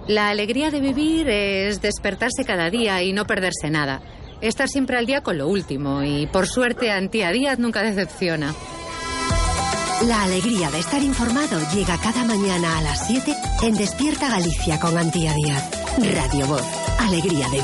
La alegría de vivir es despertarse cada día y no perderse nada. Estar siempre al día con lo último y, por suerte, Antía Díaz nunca decepciona. La alegría de estar informado llega cada mañana a las 7 en Despierta Galicia con Antía Díaz. Radio Voz. Alegría de